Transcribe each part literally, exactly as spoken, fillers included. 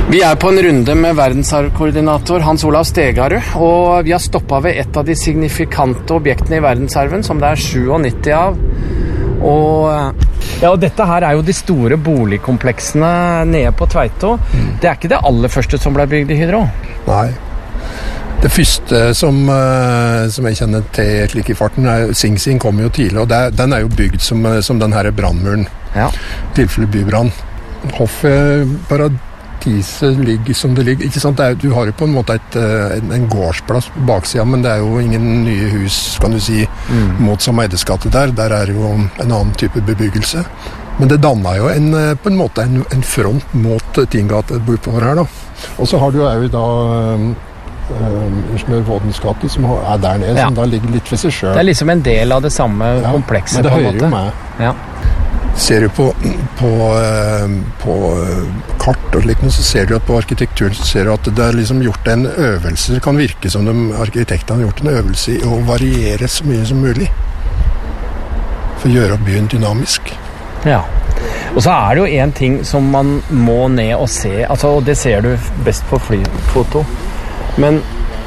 Vi er på en runde med verdensarvkoordinator Hans Olav Stegarud, og vi har stoppet ved et av de signifikante objektene i verdensarven, som det er syttisju av. Og, ja, og dette her er jo de store boligkompleksene nede på Tveito. Mm. Det er ikke det aller første som ble bygd i Hydro? Nei. Det første som, som jeg kjenner til slik i farten, er Sing Sing kom jo tidlig, og det, den er jo bygd som, som den her brandmuren. Ja. Tilfelle bybrann. Hoffet Paradiset ligger som det ligger. Ikke sant? Det er, du har jo på en måte et, en, en gårdsplass på baksiden, men det er jo ingen nye hus, kan du si, mm. mot Sameides gate der. Der er jo en annen type bebyggelse. Men det dannet jo en, på en måte en, en front mot Tingate bortover her da. Og så har du jo da Uh, Ingeniør Vådens gate, som er der nede, ja. Som da ligger litt for seg selv. Det er liksom en del av det samme ja, komplekset. Men det på en hører måte. Jo med. Ja. Ser du på, på, uh, på kart og slik, så ser du at på arkitekturen så ser du at det er liksom gjort en øvelse. Det kan virke som de arkitektene har gjort en øvelse i å variere så mye som mulig for å gjøre byen dynamisk. Ja. Og så er det jo en ting som man må ned og se, altså, og det ser du best på flyfoto. Men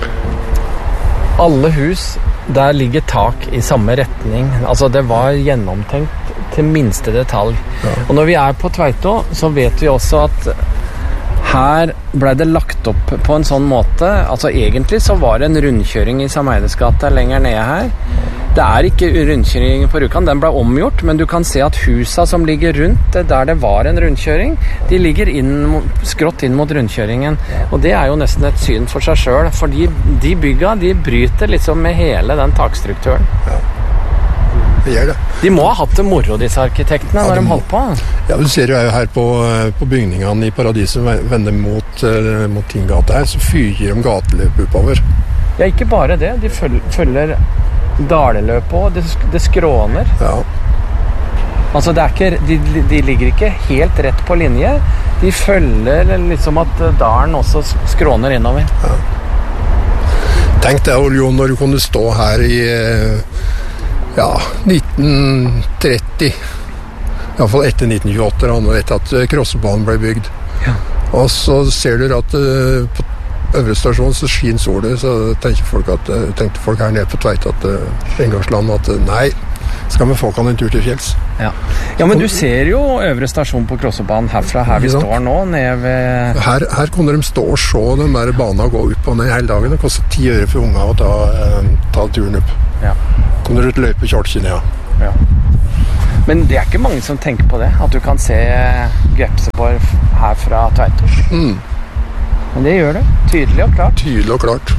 alle hus, der ligger tak i samme retning. Altså det var gjennomtenkt til minste detalj. Ja. Og når vi er på Tveito, så vet vi også at her ble det lagt opp på en sånn måte. Altså egentlig så var det en rundkjøring i Sameides gate lenger nede her. Det er ikke rundkjøring på Rjukan, den ble omgjort, men du kan se at husa som ligger rundt der det var en rundkjøring, de ligger inn, skrått inn mot rundkjøringen. Og det er jo nesten et syn for seg selv, for de, de bygga, de bryter liksom med hele den takstrukturen. Ja, det gjør det. De må ha hatt det moro, disse arkitektene, ja, når de, de holdt på. Ja, du ser jo her på, på bygningene i Paradiset, vender mot, mot Tingate her, så fyrer de gateløp oppover. Ja, ikke bare det, de følger, følger daleløp på, det, det skråner. Ja. Altså det er ikke, de, de ligger ikke helt rett på linje, de følger liksom at dalen også skråner innover. Ja. Tenk deg, Jon, når du kunne stå her i ja, nitten tretti, i hvert fall etter nitten tjueåtte, og etter at Krossebanen ble bygd. Ja. Og så ser du at på Øvre stasjon så skin solet, så tenkte folk, at, tenkte folk her nede på Tveit at Engarsland at nei, skal vi få kan en tur til fjells. Ja. Ja, men du ser jo Øvre stasjon på Krossebanen herfra, her vi står nå, nede ved... Her, her kunne de stå og se den der banen gå opp og ned hele dagen. Det kostet ti øre for unga å ta, ta turen opp. Ja. Kunne du løpe kjølkene, ja. Ja. Men det er ikke mange som tenker på det, at du kan se Grepseborg her fra Tveito. Mm. Men det gjør det, tydelig og klart. Tydelig og klart.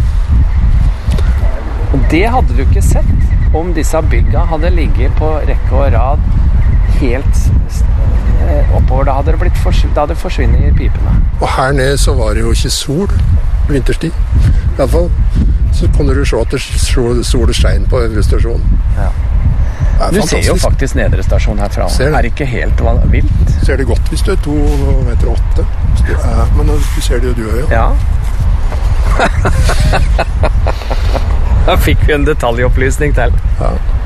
Og det hadde du ikke sett om disse bygga hadde ligget på rekke og rad helt eh, oppover. Da hadde det blitt forsv- da hadde det forsvinnet i pipene. Og her nede så var det jo ikke sol, vinterstid. I hvert fall. Så kunne du se at det sol, sol stein på Øvre stasjon. Ja. Du ser jo faktisk Nedre stasjon herfra. Ser det. Er ikke helt vilt. Ser det godt hvis du er to meter åtte. Men du ser det jo du også, ja. Da fikk vi en detaljopplysning til. Ja.